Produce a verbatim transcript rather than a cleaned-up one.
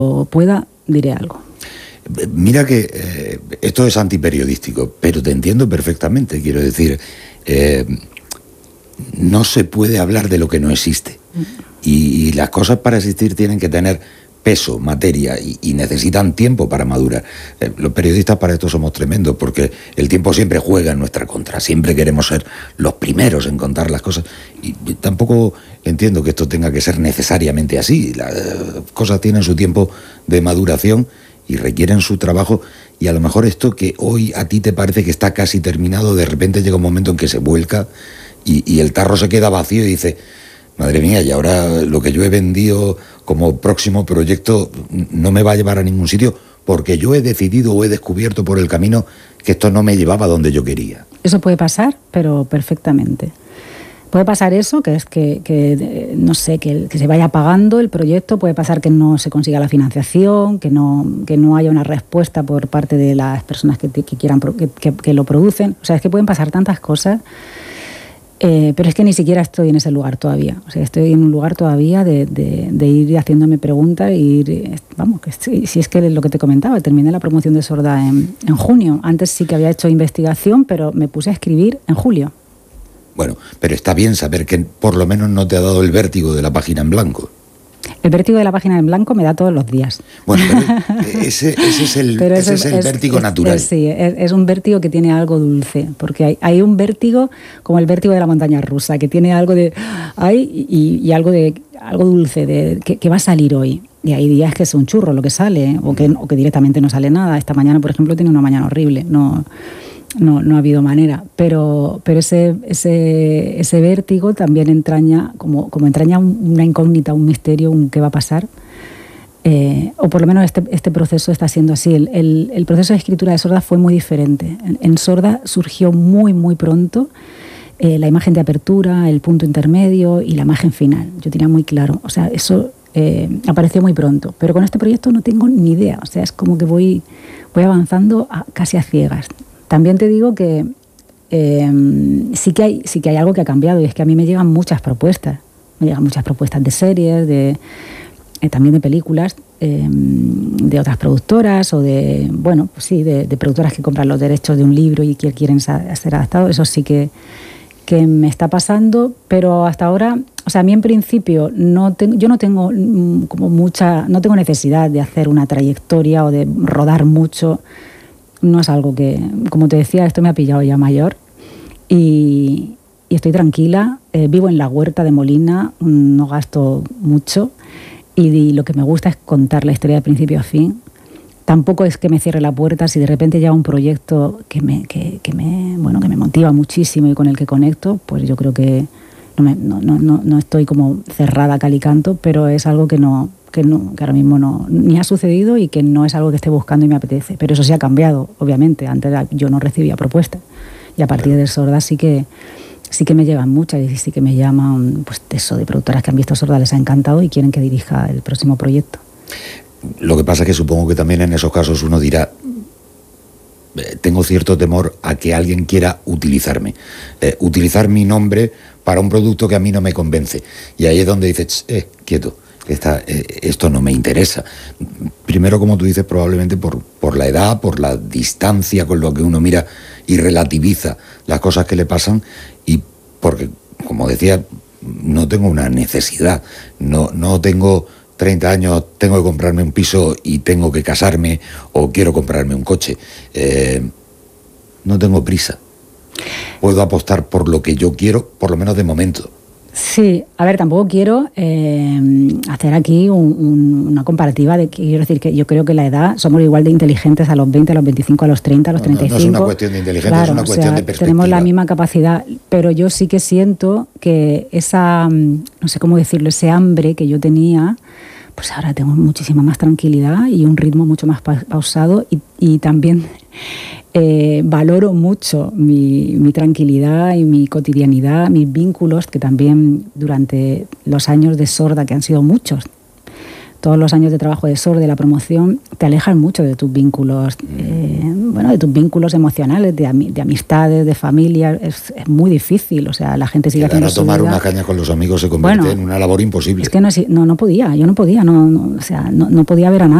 pueda, diré algo. Mira que eh, esto es antiperiodístico, pero te entiendo perfectamente. Quiero decir, eh, no se puede hablar de lo que no existe. Y, y las cosas para existir tienen que tener peso, materia, y, y necesitan tiempo para madurar. Eh, los periodistas para esto somos tremendos, porque el tiempo siempre juega en nuestra contra. Siempre queremos ser los primeros en contar las cosas. Y, y tampoco entiendo que esto tenga que ser necesariamente así. Las eh, cosas tienen su tiempo de maduración y requieren su trabajo, y a lo mejor esto que hoy a ti te parece que está casi terminado, de repente llega un momento en que se vuelca y, y el tarro se queda vacío y dice, madre mía, y ahora lo que yo he vendido como próximo proyecto no me va a llevar a ningún sitio, porque yo he decidido o he descubierto por el camino que esto no me llevaba donde yo quería. Eso puede pasar, pero perfectamente. Puede pasar eso, que es que, que no sé, que, que se vaya apagando el proyecto, puede pasar que no se consiga la financiación, que no, que no haya una respuesta por parte de las personas que, que quieran que, que, que lo producen. O sea, es que pueden pasar tantas cosas, eh, pero es que ni siquiera estoy en ese lugar todavía. O sea, estoy en un lugar todavía de, de, de ir haciéndome preguntas y ir, vamos, que si, si es que lo que te comentaba, terminé la promoción de Sorda en, en junio. Antes sí que había hecho investigación, pero me puse a escribir en julio. Bueno, pero está bien saber que por lo menos no te ha dado el vértigo de la página en blanco. El vértigo de la página en blanco me da todos los días. Bueno, pero ese, ese es el, ese es, es el es, vértigo es, natural. Es, sí, es, es un vértigo que tiene algo dulce, porque hay, hay un vértigo como el vértigo de la montaña rusa, que tiene algo de ay y, y algo de algo dulce, de que, que va a salir hoy. Y hay días que es un churro lo que sale, o que, o que directamente no sale nada. Esta mañana, por ejemplo, tiene una mañana horrible. No... No, no ha habido manera, pero, pero ese, ese, ese vértigo también entraña, como, como entraña una incógnita, un misterio, un qué va a pasar, eh, o por lo menos este, este proceso está siendo así. El, el, el proceso de escritura de Sorda fue muy diferente. En, en Sorda surgió muy, muy pronto eh, la imagen de apertura, el punto intermedio y la imagen final. Yo tenía muy claro, o sea, eso eh, apareció muy pronto, pero con este proyecto no tengo ni idea, o sea, es como que voy, voy avanzando a, casi a ciegas. También te digo que eh, sí que hay, sí que hay algo que ha cambiado, y es que a mí me llegan muchas propuestas. Me llegan muchas propuestas de series, de, eh, también de películas, eh, de otras productoras o de, bueno, pues sí, de, de productoras que compran los derechos de un libro y que quieren ser adaptados. Eso sí que, que me está pasando, pero hasta ahora, o sea, a mí en principio no tengo, yo no tengo como mucha, no tengo necesidad de hacer una trayectoria o de rodar mucho. No es algo que, como te decía, esto me ha pillado ya mayor y, y estoy tranquila, eh, vivo en la huerta de Molina, no gasto mucho y, y lo que me gusta es contar la historia de principio a fin. Tampoco es que me cierre la puerta si de repente llega un proyecto que me, que, que me, bueno, que me motiva muchísimo y con el que conecto, pues yo creo que no, me, no, no, no estoy como cerrada a cal y canto, pero es algo que no... Que, no, que ahora mismo no, ni ha sucedido y que no es algo que esté buscando y me apetece. Pero eso sí ha cambiado, obviamente. Antes yo no recibía propuestas y a partir de Sorda sí que, sí que me llegan muchas y sí que me llaman, pues eso, de productoras que han visto Sorda, les ha encantado y quieren que dirija el próximo proyecto. Lo que pasa es que supongo que también en esos casos uno dirá, eh, tengo cierto temor a que alguien quiera utilizarme, eh, utilizar mi nombre para un producto que a mí no me convence. Y ahí es donde dices, eh, quieto. Esta, eh, esto no me interesa. Primero, como tú dices, probablemente por, por la edad, por la distancia con lo que uno mira y relativiza las cosas que le pasan, y porque, como decía, no tengo una necesidad, no, no tengo treinta años, tengo que comprarme un piso y tengo que casarme o quiero comprarme un coche. Eh, no tengo prisa. Puedo apostar por lo que yo quiero, por lo menos de momento. Sí, a ver, tampoco quiero eh, hacer aquí un, un, una comparativa de que quiero decir que yo creo que la edad somos igual de inteligentes a los veinte, a los veinticinco, a los treinta, a los treinta y cinco. No, no es una cuestión de inteligencia, claro, es una cuestión o sea, de perspectiva. Tenemos la misma capacidad, pero yo sí que siento que esa, no sé cómo decirlo, ese hambre que yo tenía, pues ahora tengo muchísima más tranquilidad y un ritmo mucho más pausado y, y también... Eh, valoro mucho mi, mi tranquilidad y mi cotidianidad, mis vínculos, que también durante los años de Sorda, que han sido muchos, todos los años de trabajo de Sorda, de la promoción, te alejan mucho de tus vínculos eh, bueno, de tus vínculos emocionales, de, ami- de amistades, de familia, es, es muy difícil, o sea, la gente sigue Llegar haciendo a tomar su vida. una caña con los amigos se convierte Bueno, en una labor imposible. Es que no, es- no, no podía, yo no podía, no, no, o sea, no, no podía ver a nadie.